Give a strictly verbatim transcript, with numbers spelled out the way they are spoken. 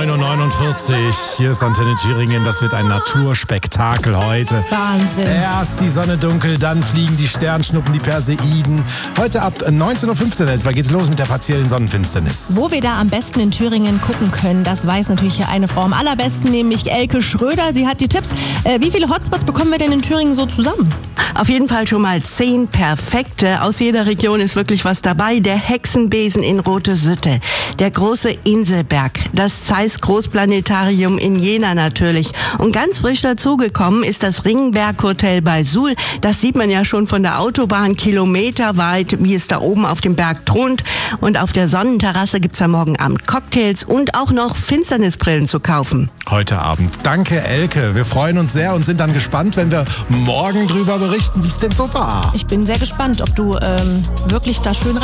neun Uhr neunundvierzig. Hier ist Antenne Thüringen. Das wird ein Naturspektakel heute. Wahnsinn. Erst die Sonne dunkel, dann fliegen die Sternschnuppen, die Perseiden. Heute ab neunzehn Uhr fünfzehn etwa geht's los mit der partiellen Sonnenfinsternis. Wo wir da am besten in Thüringen gucken können, das weiß natürlich hier eine Frau am allerbesten, nämlich Elke Schröder. Sie hat die Tipps. Äh, wie viele Hotspots bekommen wir denn in Thüringen so zusammen? Auf jeden Fall schon mal zehn perfekte. Aus jeder Region ist wirklich was dabei. Der Hexenbesen in Rote Sütte, der große Inselberg, das Zeiss Großplanetarium in Jena natürlich. Und ganz frisch dazugekommen ist das Ringberg Hotel bei Suhl. Das sieht man ja schon von der Autobahn kilometerweit, wie es da oben auf dem Berg thront. Und auf der Sonnenterrasse gibt's am morgen Abend Cocktails und auch noch Finsternisbrillen zu kaufen. Heute Abend. Danke, Elke. Wir freuen uns sehr und sind dann gespannt, wenn wir morgen drüber berichten, wie es denn so war. Ich bin sehr gespannt, ob du ähm, wirklich da schön rein